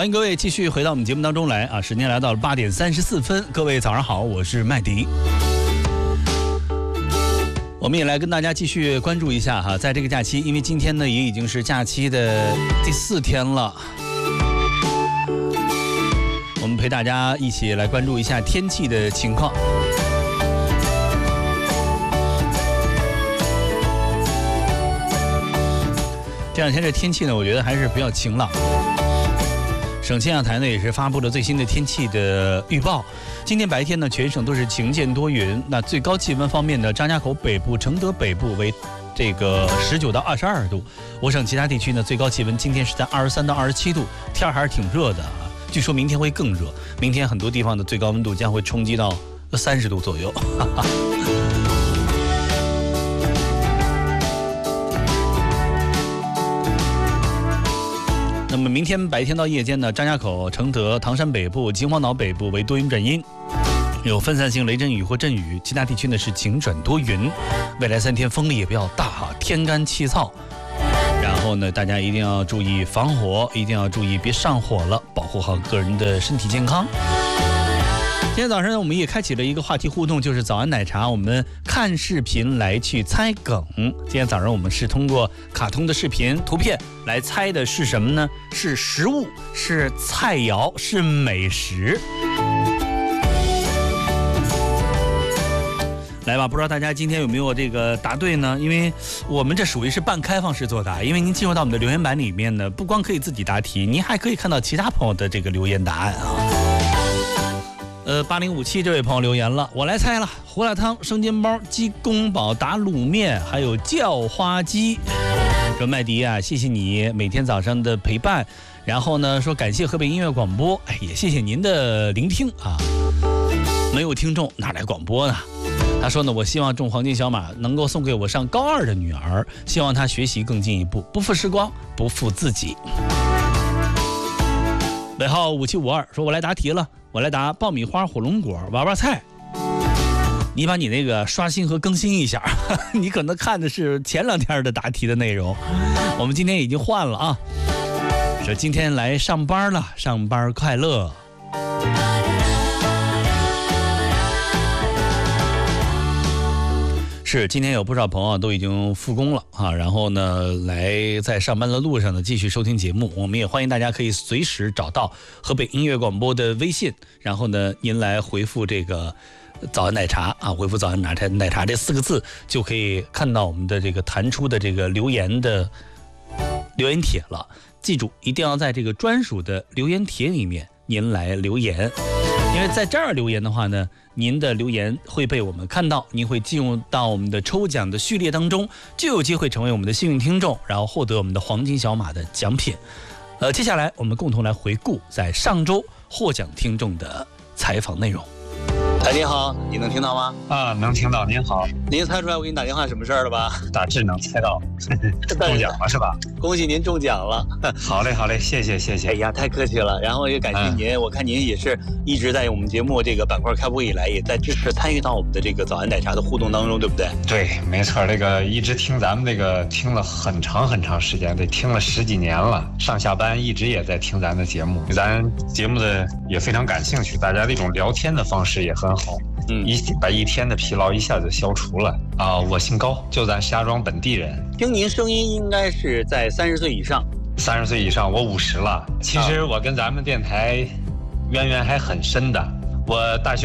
欢迎各位继续回到我们节目当中来啊！时间来到了8点34分，各位早上好，我是麦迪。我们也来跟大家继续关注一下哈，在这个假期，因为今天呢也已经是假期的第4天了，我们陪大家一起来关注一下天气的情况。这两天这天气呢，我觉得还是比较晴朗。省气象台呢也是发布了最新的天气的预报。今天白天呢，全省都是晴见多云。那最高气温方面呢，张家口北部、承德北部为这个19到22度。我省其他地区呢，最高气温今天是在23到27度，天还是挺热的啊。据说明天会更热，明天很多地方的最高温度将会冲击到30度左右。那么明天白天到夜间呢，张家口、承德、唐山北部、秦皇岛北部为多云转阴，有分散性雷阵雨或阵雨，其他地区呢是晴转多云。未来3天风力也比较大哈，天干气燥。然后呢，大家一定要注意防火，一定要注意别上火了，保护好个人的身体健康。今天早上呢，我们也开启了一个话题互动，就是早安奶茶，我们看视频来去猜梗。今天早上我们是通过卡通的视频图片来猜的是什么呢？是食物，是菜肴，是美食。来吧，不知道大家今天有没有这个答对呢？因为我们这属于是半开放式作答，因为您进入到我们的留言板里面呢，不光可以自己答题，您还可以看到其他朋友的这个留言答案啊。8057这位朋友留言了，我来猜了，胡辣汤、生煎包、鸡公煲打卤面，还有叫花鸡。说麦迪啊，谢谢你每天早上的陪伴，然后呢说感谢河北音乐广播，也谢谢您的聆听啊。没有听众哪来广播呢？他说呢，我希望中黄金小马能够送给我上高2的女儿，希望她学习更进一步，不负时光，不负自己。尾号5752说，我来答题了，我来答爆米花、火龙果、娃娃菜。你把你那个刷新和更新一下，你可能看的是前2天的答题的内容，我们今天已经换了啊。说今天来上班了，上班快乐。是，今天有不少朋友都已经复工了啊，然后呢，来在上班的路上呢继续收听节目。我们也欢迎大家可以随时找到河北音乐广播的微信，然后呢，您来回复这个早安奶茶啊，回复早安奶茶这4个字，就可以看到我们的这个弹出的这个留言帖了。记住，一定要在这个专属的留言帖里面您来留言。因为在这儿留言的话呢，您的留言会被我们看到，您会进入到我们的抽奖的序列当中，就有机会成为我们的幸运听众，然后获得我们的黄金小马的奖品。接下来我们共同来回顾在上周获奖听众的采访内容。你好，你能听到吗？ 啊，能听到。您好， 您猜出来我给你打电话什么事儿了吧？ 大致能猜到，中奖了是吧？ 恭喜您中奖了。 好嘞，好嘞，谢谢。 哎呀，太客气了。然后也感谢您，我看您也是一直在我们节目这个板块开播以来，也在支持参与到我们的这个早安奶茶的互动当中，对不对？ 对，没错。这个一直听咱们这个听了很长时间，得听了10几年了。上下班一直也在听咱的节目，咱节目的也非常感兴趣，大家这种聊天的方式也很好。把一天的疲劳一下子消除了啊！我姓高，就咱石家庄本地人。 听您声音应该是在30岁以上。 30岁以上，我50了。其实我跟咱们电台渊源还很深的。我大学